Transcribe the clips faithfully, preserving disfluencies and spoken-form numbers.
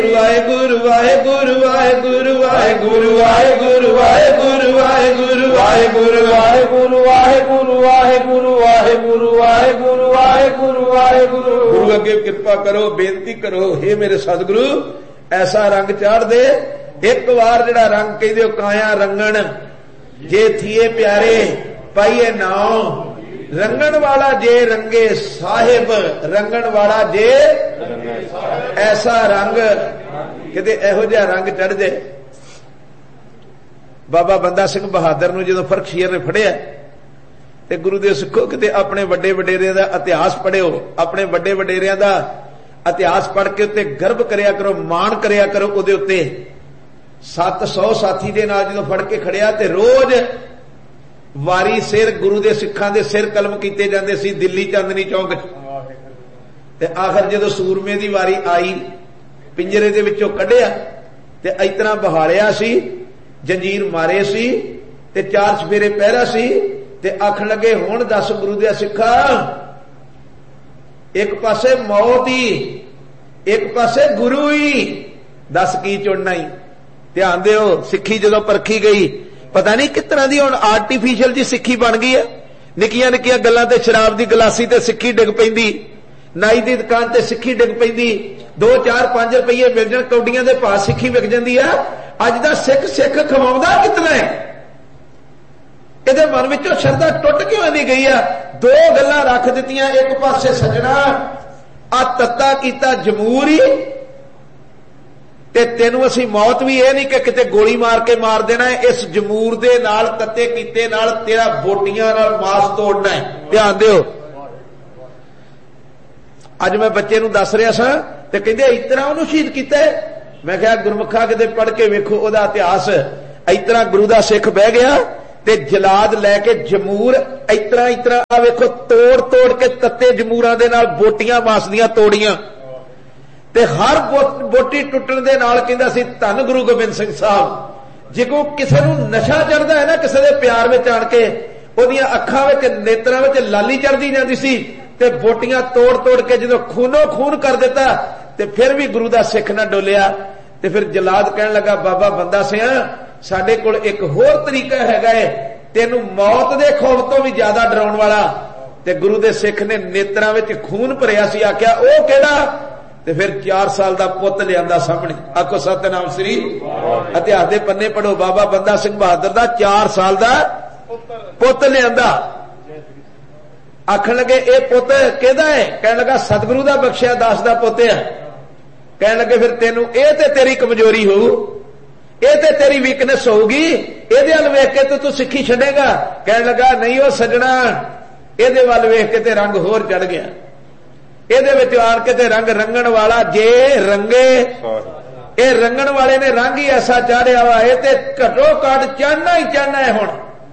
ਵਾਹਿਗੁਰੂ ਵਾਹਿਗੁਰੂ ਵਾਹਿਗੁਰੂ ਵਾਹਿਗੁਰੂ ਵਾਹਿਗੁਰੂ ਵਾਹਿਗੁਰੂ ਵਾਹਿਗੁਰੂ ਵਾਹਿਗੁਰੂ ਵਾਹਿਗੁਰੂ ਵਾਹਿਗੁਰੂ ਵਾਹਿਗੁਰੂ ਵਾਹਿਗੁਰੂ ਵਾਹਿਗੁਰੂ ਵਾਹਿਗੁਰੂ ਵਾਹਿਗੁਰੂ। ਗੁਰੂ ਅੱਗੇ ਕਿਰਪਾ ਕਰੋ, ਬੇਨਤੀ ਕਰੋ, ਹੇ ਮੇਰੇ ਸਤਿਗੁਰੂ ਐਸਾ ਰੰਗ ਚਾੜ ਦੇ। ਇੱਕ ਵਾਰ ਜਿਹੜਾ ਰੰਗ ਕਹਿੰਦੇ ਕਾਇਆ ਰੰਗਣ ਜੇ ਥੀਏ ਪਿਆਰੇ ਪਾਈਏ ਨਾਉ, ਰੰਗਣ ਵਾਲਾ ਜੇ ਰੰਗੇ ਸਾਹਿਬ, ਰੰਗਣ ਵਾਲਾ ਜੇ ਐਸਾ ਰੰਗ, ਕਿਤੇ ਇਹੋ ਜਿਹਾ ਰੰਗ ਚੜ ਜਾਏ। ਬਾਬਾ ਬੰਦਾ ਸਿੰਘ ਬਹਾਦਰ ਨੂੰ ਜਦੋਂ ਫਰਖਸ਼ੀਰ ਨੇ ਫੜਿਆ ਤੇ ਗੁਰੂ ਦੇ ਸਿੱਖੋ ਕਿਤੇ ਆਪਣੇ ਵੱਡੇ ਵਡੇਰਿਆਂ ਦਾ ਇਤਿਹਾਸ ਪੜ੍ਹਿਓ, ਆਪਣੇ ਵੱਡੇ ਵਡੇਰਿਆਂ ਦਾ ਇਤਿਹਾਸ ਪੜ੍ਹ ਕੇ ਉੱਤੇ ਗਰਵ ਕਰਿਆ ਕਰੋ, ਮਾਣ ਕਰਿਆ ਕਰੋ ਉਹਦੇ ਉੱਤੇ। ਸੱਤ ਸੌ ਸਾਥੀ ਦੇ ਨਾਲ ਜਦੋਂ ਫੜ ਕੇ ਖੜਿਆ ਤੇ ਰੋਜ਼ ਵਾਰੀ ਸਿਰ ਗੁਰੂ ਦੇ ਸਿੱਖਾਂ ਦੇ ਸਿਰ ਕਲਮ ਕੀਤੇ ਜਾਂਦੇ ਸੀ ਦਿੱਲੀ ਚਾਂਦਨੀ ਚੌਂਕ ਚ। ਤੇ ਆਖਰ ਜਦੋਂ ਸੂਰਮੇ ਦੀ ਵਾਰੀ ਆਈ, ਪਿੰਜਰੇ ਦੇ ਵਿੱਚੋਂ ਕੱਢਿਆ ਤੇ ਇਸ ਤਰ੍ਹਾਂ ਬਹਾਲਿਆ ਸੀ, ਜੰਜੀਰ ਮਾਰੇ ਸੀ ਤੇ ਚਾਰ ਚਫੇਰੇ ਪਹਿਰਾ ਸੀ ਤੇ ਆਖਣ ਲੱਗੇ ਹੁਣ ਦੱਸ ਗੁਰੂ ਦੇ ਸਿੱਖਾਂ, ਇੱਕ ਪਾਸੇ ਮੌਤ ਹੀ, ਇੱਕ ਪਾਸੇ ਗੁਰੂ ਹੀ, ਦੱਸ ਕੀ ਚੁਣਨਾ ਹੀ। ਧਿਆਨ ਦਿਓ, ਸਿੱਖੀ ਜਦੋਂ ਪਰਖੀ ਗਈ, ਪਤਾ ਨਹੀਂ ਕਿਸ ਤਰ੍ਹਾਂ ਦੀ ਹੁਣ ਆਰਟੀਫੀਸ਼ੀਅਲ ਜੀ ਸਿੱਖੀ ਬਣ ਗਈ ਹੈ। ਨਿੱਕੀਆਂ ਨਿੱਕੀਆਂ ਗੱਲਾਂ ਤੇ ਸ਼ਰਾਬ ਦੀ ਗਲਾਸੀ ਤੇ ਸਿੱਖੀ ਡਿੱਗ ਪੈਂਦੀ, ਨਾਈ ਦੀ ਦੁਕਾਨ ਤੇ ਸਿੱਖੀ ਡਿੱਗ ਪੈਂਦੀ, ਦੋ ਚਾਰ ਪੰਜ ਰੁਪਈਏ ਮਿਲ ਜਾਣ ਕੌਡੀਆਂ ਦੇ ਭਾਅ ਸਿੱਖੀ ਵਿਕ ਜਾਂਦੀ ਆ। ਅੱਜ ਦਾ ਸਿੱਖ ਸਿੱਖ ਖਵਾਉਂਦਾ ਕਿਤਨਾ ਹੈ? ਇਹਦੇ ਮਨ ਵਿੱਚੋਂ ਸ਼ਰਧਾ ਟੁੱਟ ਕਿਉਂ ਨਹੀਂ ਗਈ ਆ? ਦੋ ਗੱਲਾਂ ਰੱਖ ਦਿੱਤੀਆਂ, ਇੱਕ ਪਾਸੇ ਸੱਜਣਾ ਆ ਤੱਤਾ ਕੀਤਾ ਜਮੂਰ ਹੀ, ਤੇ ਤੈਨੂੰ ਅਸੀਂ ਮੌਤ ਵੀ ਇਹ ਨਹੀਂ ਕਿ ਕਿਤੇ ਗੋਲੀ ਮਾਰ ਕੇ ਮਾਰ ਦੇਣਾ ਹੈ, ਇਸ ਜਮੂਰ ਦੇ ਨਾਲ ਤੱਤੇ ਕੀਤੇ ਨਾਲ ਤੇਰਾ ਬੋਟੀਆਂ ਨਾਲ ਮਾਸ ਤੋੜਨਾ ਹੈ। ਧਿਆਨ ਦਿਓ, ਅੱਜ ਮੈਂ ਬੱਚੇ ਨੂੰ ਦੱਸ ਰਿਹਾ ਸਾਂ ਤੇ ਕਹਿੰਦੇ ਇਸ ਤਰ੍ਹਾਂ ਉਹਨੂੰ ਸ਼ਹੀਦ ਕੀਤਾ। ਮੈਂ ਕਿਹਾ ਗੁਰਮੁਖਾ ਕਿਤੇ ਪੜ੍ਹ ਕੇ ਵੇਖੋ ਉਹਦਾ ਇਤਿਹਾਸ। ਇਸ ਤਰ੍ਹਾਂ ਗੁਰੂ ਦਾ ਸਿੱਖ ਬਹਿ ਗਿਆ ਤੇ ਜਲਾਦ ਲੈ ਕੇ ਜਮੂਰ ਇਸ ਤਰ੍ਹਾਂ ਇਸ ਤਰ੍ਹਾਂ ਆ ਵੇਖੋ ਤੋੜ ਤੋੜ ਕੇ ਤੱਤੇ ਜਮੂਰਾਂ ਦੇ ਨਾਲ ਬੋਟੀਆਂ ਮਾਸ ਦੀਆਂ ਤੋੜੀਆਂ ਤੇ ਹਰ ਬੋਟੀ ਟੁੱਟਣ ਦੇ ਨਾਲ ਕਹਿੰਦਾ ਸੀ ਧੰਨ ਗੁਰੂ ਗੋਬਿੰਦ ਸਿੰਘ ਸਾਹਿਬ। ਜੇ ਕੋਈ ਕਿਸੇ ਨੂੰ ਨਸ਼ਾ ਚੜਦਾ ਹੈ ਨਾ ਕਿਸੇ ਦੇ ਪਿਆਰ ਵਿੱਚ ਆਣ ਕੇ, ਉਹਦੀਆਂ ਅੱਖਾਂ ਵਿੱਚ ਨੇਤਰਾਂ ਵਿੱਚ ਲਾਲੀ ਚੜਦੀ ਜਾਂਦੀ ਸੀ ਤੇ ਬੋਟੀਆਂ ਤੋੜ ਤੋੜ ਕੇ ਜਦੋਂ ਖੂਨੋ ਖੂਨ ਕਰ ਦਿੱਤਾ ਤੇ ਫਿਰ ਵੀ ਗੁਰੂ ਦਾ ਸਿੱਖ ਨਾ ਡੋਲਿਆ। ਤੇ ਫਿਰ ਜਲਾਦ ਕਹਿਣ ਲੱਗਾ ਬਾਬਾ ਬੰਦਾ ਸਿੰਘ, ਸਾਡੇ ਕੋਲ ਇੱਕ ਹੋਰ ਤਰੀਕਾ ਹੈਗਾ ਏ ਤੈਨੂੰ ਮੌਤ ਦੇ ਖੌਫ ਤੋਂ ਵੀ ਜ਼ਿਆਦਾ ਡਰਾਉਣ ਵਾਲਾ। ਤੇ ਗੁਰੂ ਦੇ ਸਿੱਖ ਨੇ ਨੇਤਰਾਂ ਵਿੱਚ ਖੂਨ ਭਰਿਆ ਸੀ, ਆਖਿਆ ਉਹ ਕਿਹੜਾ? ਤੇ ਫਿਰ ਚਾਰ ਸਾਲ ਦਾ ਪੁੱਤ ਲਿਆਂਦਾ ਸਾਹਮਣੇ। ਆਖੋ ਸਤਿਨਾਮ ਸ੍ਰੀ। ਇਤਿਹਾਸ ਦੇ ਪੰਨੇ ਪੜੋ, ਬਾਬਾ ਬੰਦਾ ਸਿੰਘ ਬਹਾਦਰ ਦਾ ਚਾਰ ਸਾਲ ਦਾ ਪੁੱਤ ਲਿਆਂਦਾ। ਆਖਣ ਲੱਗੇ ਇਹ ਪੁੱਤ ਕਿਹਦਾ ਹੈ? ਕਹਿਣ ਲੱਗਾ ਸਤਿਗੁਰੂ ਦਾ ਬਖਸ਼ਿਆ ਦਾਸ ਦਾ ਪੁੱਤ ਹੈ। ਕਹਿਣ ਲੱਗੇ ਫਿਰ ਤੈਨੂੰ ਇਹ ਤੇ ਤੇਰੀ ਕਮਜ਼ੋਰੀ ਹੋਊ, ਇਹ ਤੇ ਤੇਰੀ ਵੀਕਨੈਸ ਹੋਊਗੀ, ਇਹਦੇ ਵੱਲ ਵੇਖ ਕੇ ਤੂੰ ਸਿੱਖੀ ਛੱਡੇਗਾ। ਕਹਿਣ ਲੱਗਾ ਨਹੀਂ ਉਹ ਸੱਜਣਾ, ਇਹਦੇ ਵੱਲ ਵੇਖ ਕੇ ਤੇ ਰੰਗ ਹੋਰ ਚੜ ਗਿਆ। ਇਹਦੇ ਵਿੱਚ ਆਣ ਕੇ ਤੇ ਰੰਗ ਰੰਗਣ ਵਾਲਾ ਜੇ ਰੰਗੇ, ਇਹ ਰੰਗਣ ਵਾਲੇ ਨੇ ਰੰਗ ਹੀ ਐਸਾ ਚਾੜਿਆ ਵਾ, ਇਹ ਤੇ ਘਟੋ ਘੱਟ ਚਾਨਣਾ ਹੀ ਚਾਨਣਾ ਹੈ ਹੁਣ।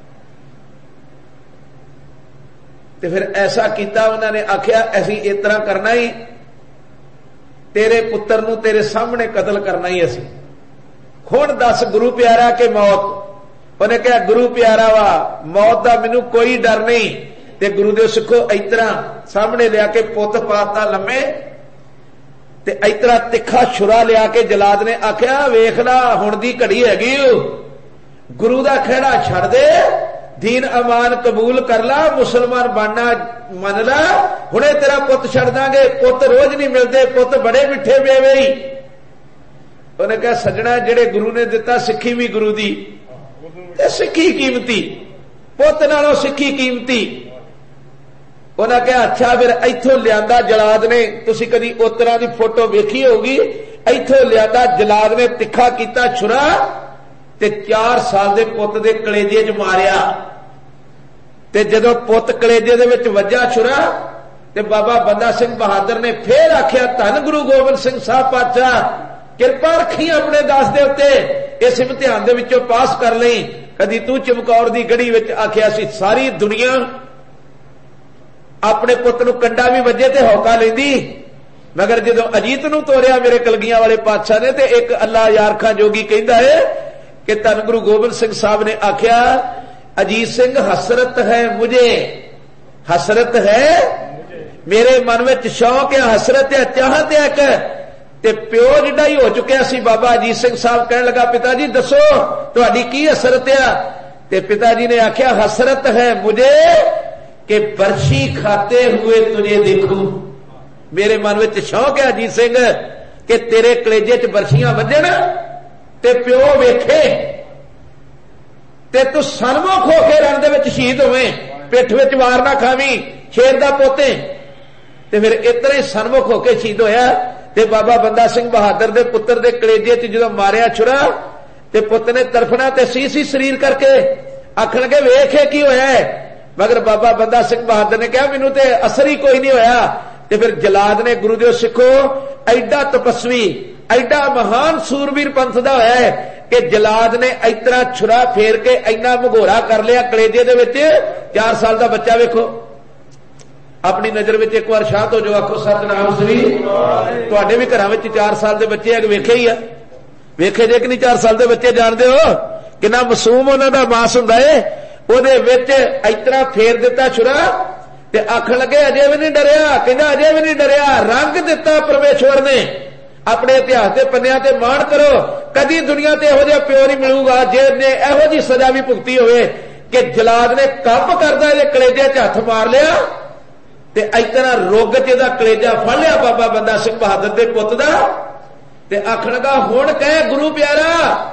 ਤੇ ਫਿਰ ਐਸਾ ਕੀਤਾ ਉਹਨਾਂ ਨੇ, ਆਖਿਆ ਅਸੀਂ ਇਸ ਤਰ੍ਹਾਂ ਕਰਨਾ ਹੀ, ਤੇਰੇ ਪੁੱਤਰ ਨੂੰ ਤੇਰੇ ਸਾਹਮਣੇ ਕਤਲ ਕਰਨਾ ਹੀ ਅਸੀਂ। ਹੁਣ ਦੱਸ ਗੁਰੂ ਪਿਆਰਾ ਕਿ ਮੌਤ? ਉਹਨੇ ਕਿਹਾ ਗੁਰੂ ਪਿਆਰਾ ਵਾ, ਮੌਤ ਦਾ ਮੈਨੂੰ ਕੋਈ ਡਰ ਨਹੀਂ। ਤੇ ਗੁਰੂ ਦੇ ਸਿੱਖੋ ਇਸ ਤਰ੍ਹਾਂ ਸਾਹਮਣੇ ਲਿਆ ਕੇ ਪੁੱਤ ਪਾਤਾ ਲੰਮੇ ਤੇ ਇਸ ਤਰ੍ਹਾਂ ਤਿੱਖਾ ਛੁਰਾ ਲਿਆ ਕੇ ਜਲਾਦ ਨੇ ਆਖਿਆ ਵੇਖ ਲਾ ਹੁਣ ਦੀ ਘੜੀ ਹੈਗੀ, ਗੁਰੂ ਦਾ ਖਹਿੜਾ ਛੱਡ ਦੇ, ਦੀਨ ਅਮਾਨ ਕਬੂਲ ਕਰ ਲਾ, ਮੁਸਲਮਾਨ ਬਣਨਾ ਮੰਨ ਲਾ, ਹੁਣੇ ਤੇਰਾ ਪੁੱਤ ਛੱਡ ਦਾਂਗੇ। ਪੁੱਤ ਰੋਜ਼ ਨਹੀਂ ਮਿਲਦੇ, ਪੁੱਤ ਬੜੇ ਮਿੱਠੇ ਮੇਵੇ ਹੀ। ਉਹਨੇ ਕਿਹਾ ਸੱਜਣਾ ਜਿਹੜੇ ਗੁਰੂ ਨੇ ਦਿੱਤਾ ਸਿੱਖੀ ਵੀ ਗੁਰੂ ਦੀ, ਤੇ ਸਿੱਖੀ ਕੀਮਤੀ, ਪੁੱਤ ਨਾਲੋਂ ਸਿੱਖੀ ਕੀਮਤੀ। ਉਹਨਾਂ ਕਿਹਾ ਅੱਛਾ ਫਿਰ ਇੱਥੋਂ ਲਿਆਂਦਾ ਜਲਾਦ ਨੇ, ਤੁਸੀਂ ਕਦੀ ਉਸ ਤਰ੍ਹਾਂ ਦੀ ਫੋਟੋ ਵੇਖੀ ਹੋਊਗੀ, ਇੱਥੋਂ ਲਿਆਂਦਾ ਜਲਾਦ ਨੇ ਤਿੱਖਾ ਕੀਤਾ ਛੁਰਾ ਤੇ ਚਾਰ ਸਾਲ ਦੇ ਪੁੱਤ ਦੇ ਕਲੇਜੇ 'ਚ ਮਾਰਿਆ। ਤੇ ਜਦੋਂ ਪੁੱਤ ਕਲੇਜੇ ਦੇ ਵਿੱਚ ਵੱਜਾ ਛੁਰਾ ਤੇ ਬਾਬਾ ਬੰਦਾ ਸਿੰਘ ਬਹਾਦਰ ਨੇ ਫੇਰ ਆਖਿਆ ਧੰਨ ਗੁਰੂ ਗੋਬਿੰਦ ਸਿੰਘ ਸਾਹਿਬ ਪਾਤਸ਼ਾਹ, ਕਿਰਪਾ ਰੱਖੀ ਆਪਣੇ ਦਾਸ ਦੇ ਉੱਤੇ, ਇਸ ਇਮਤਿਹਾਨ ਦੇ ਵਿੱਚੋਂ ਪਾਸ ਕਰ ਲਈ। ਕਦੀ ਤੂੰ ਚਮਕੌਰ ਦੀ ਗੜੀ ਵਿੱਚ ਆਖਿਆ ਸੀ ਸਾਰੀ ਦੁਨੀਆ ਆਪਣੇ ਪੁੱਤ ਨੂੰ ਕੰਡਾ ਵੀ ਵੱਜੇ ਤੇ ਹੌਕਾ ਲੈਂਦੀ, ਮਗਰ ਜਦੋਂ ਅਜੀਤ ਨੂੰ ਤੋਰਿਆ ਮੇਰੇ ਕਲਗੀਆਂ ਵਾਲੇ ਪਾਤਸ਼ਾਹ ਨੇ ਤੇ ਇੱਕ ਅੱਲਾ ਯਾਰ ਖਾਂ ਜੋਗੀ ਕਹਿੰਦਾ ਹੈ ਕਿ ਧੰਨ ਗੁਰੂ ਗੋਬਿੰਦ ਸਿੰਘ ਸਾਹਿਬ ਨੇ ਆਖਿਆ ਅਜੀਤ ਸਿੰਘ ਹਸਰਤ ਹੈ ਮੁਝੇ, ਹਸਰਤ ਹੈ ਮੇਰੇ ਮਨ ਵਿੱਚ ਸ਼ੌਕ ਹੈ, ਹਸਰਤ ਹੈ, ਚਾਹਤ ਹੈ ਕਿ ते प्यो जिड्डा ही हो चुकिया सी। बाबा अजीत सिंह साहब कहने लगा, पिता जी दसो तुहाडी की हसरत आ? ते पिताजी ने आख्या, हसरत है मुझे कि बरछी खाते हुए तुझे देखूं। मेरे मन में शौक है अजीत सिंह कि तेरे कलेजे च बरछियां वजन ते प्यो वेखे ते तू सनमुख होके रण दे विच शहीद होवे, पिठ विच वार ना खावी, शेर दा पोते। ते फिर इतना ही सनमुख होके शहीद होया। ते बाबा बंदा सिंह बहादुर दे पुत्र दे कलेजे च जदों मारिया छुरा ते पुत ने तरफना ते सी सी शरीर करके आखणगे वेखे की होया है। मगर बाबा बंदा सिंह बहादुर ने कहा, मैनू ते असर ही कोई नहीं होया। ते फिर जलाद ने गुरु देव सिखो एडा तपस्वी एडा महान सूरवीर पंथ दा होया है कि जलाद ने इतना छुरा फेर के इन्ना मघोरा कर लिया कलेजे दे विच। चार साल का बच्चा वेखो, अपनी नजर में एक बार शांत हो जाओ, आखो सतनाम श्री। तुहाडे भी घरां विच चार साल के बच्चे है, वेखे ही आ, वेखे जे कि नहीं? चार साल के बच्चे जानते हो कितना मासूम उन्हां दा मास हुंदा है। उहदे विच इतना फेर दिता छुरा ते आखण लगे अजे भी नहीं डरिया। कहंदा अजे भी नहीं डरिया, रंग दिता परमेश्वर ने। अपने इतिहास के पन्नियां ते मान करो, कदी दुनिया ते इहो जिहा प्यो नहीं मिलूगा जिहने इहो जी सजा भी भुगती होवे कि जलाद ने कंब करदा इहदे कलेजे च हथ मार लिया ते इतना रुग च इहदा कलेजा फड़ लिया बाबा बंदा सिंह बहादुर दे पुत दा। ते आखण लगा, हुण कह गुरु प्यारा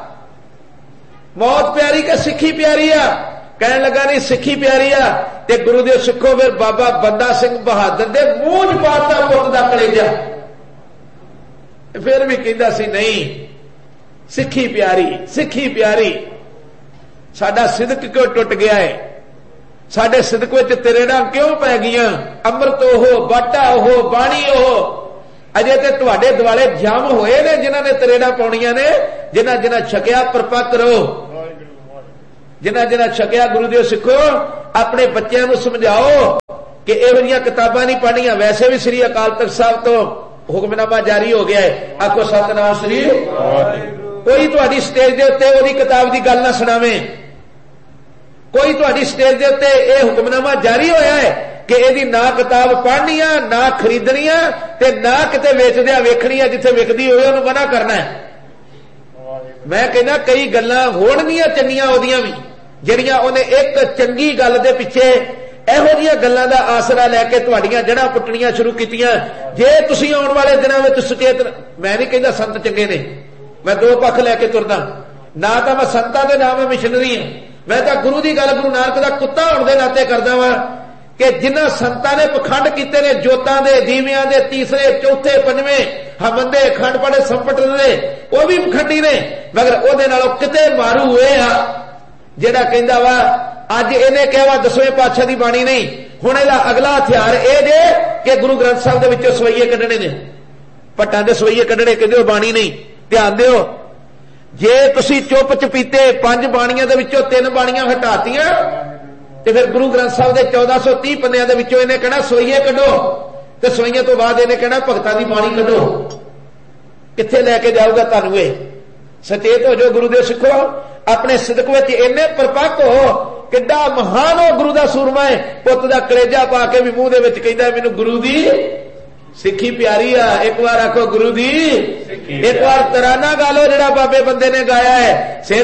मौत प्यारी कि सिੱਖੀ प्यारी आ? कहने लगा, नहीं सिੱਖੀ प्यारी आ। ते गुरु देव सिखो फिर बाबा बंदा सिंह बहादुर दे मूंह च पाता पुत दा कलेजा। फिर भी कहंदा सी नहीं सिੱਖੀ प्यारी, सिੱਖੀ प्यारी। साडा सिदक क्यों टुट गया है? साडे सिदक विच तरेड़ा क्यों पै गईयां? अमृत ओहो, बाटा ओहो, बाणी ओहो। अजे ते तुहाडे दुआले जम होए ने जिन्हां ने तरेड़ा पाउणियां ने। जिन्हां जिन्हां छकिया परपक्क रहो, जिन्हां जिन्हां छकिया गुरु देव सिखो अपने बच्चों को समझाओ कि इहो जिहियां किताबां नहीं पढ़नियां। वैसे भी श्री अकाल तख्त साहब तो हुक्मनामा जारी हो गया है, आखो सतनाम श्री। कोई तुहाडी स्टेज दे उत्ते ओहदी किताब दी गल ना सुणावे, कोई तुहाडी स्टेज दे उत्ते यह हुक्मनामा जारी होया है कि यदि ना किताब पढ़नी आ, ना खरीदनी आ, ते ना किते वेचदिया वेखनी आ, जिथे विकदी होवे उहनूं मना करना है। मैं कहना कई गल्लां होणगीआं चंगीआं ओहदियां भी जिहड़ियां ओहने एक चंगी गल दे पिछे इहो जिहियां गल्लां दा आसरा लैके तुहाडीआं जड़ां पुट्टणीआं शुरू कीतीआं। जे तुसीं आउण वाले दिनां विच सुचेत, मैं नहीं कहंदा संत चंगे ने, मैं दो पक्ष लैके तुरदा ना। तां मैं संतां दे नाम मिशनरी हां, मैं तां गुरु दी गल गुरु नानक दा कुत्ता होण दे नाते करदा वां कि जिन्हां संतां ने पखंड कीते ने जोतां दे, दीविआं दे, तीसरे चौथे पंजवें हमंदे खंड पड़े संपट दे, वो भी पखंडी ने। मगर ओहदे नालों किते मारू होए आ जिहड़ा कहंदा वा अज इहने कहा वा दसवें पातशाह दी बाणी नहीं, हुण इहदा अगला हथियार इह जे कि गुरु ग्रंथ साहिब दे विचों सवैये कढणे ने, भट्टां दे सवैये कढणे, कहंदे बाणी नहीं। ध्यान दिओ, जे तुसीं चुप चपीते पंज बाणियां दे विचों तीन बाणियां हटातियां ते फिर गुरु ग्रंथ साहिब दे चौदह सौ तीह पन्नियां दे विचों इहने कहना सवैये कढो, ते सवैये तो बाद इहने कहना भगतां दी बाणी कढो। कित्थे लैके जाऊगा तुहानूं? इह सचेत हो जाओ गुरुदेव सिखो, अपने सिदक विच इन्ने परपक्क हो। किड्डा महान हो गुरु दा सूरमा है, पुत दा कलेजा पा के भी मूंह दे विच कहंदा मैनूं गुरु दी सिੱਖੀ प्यारी आ। एक बार आखो गुरु दी, एक बार तराना गा लो जिहड़ा बाबे बंदे ने गाया है।